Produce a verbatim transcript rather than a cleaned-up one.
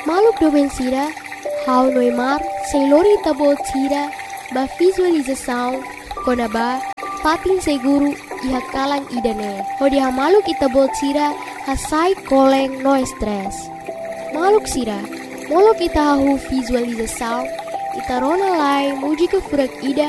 Maluk doben sira, hau noimar, seilori tabo sira, ba visualização, konaba, patin seguru, iha kalang idane. Hodi ha maluk itabo sira, hasai koleng no stress. Maluk sira, molok ita hahu visualização, ita rona lai muji ke furak ida,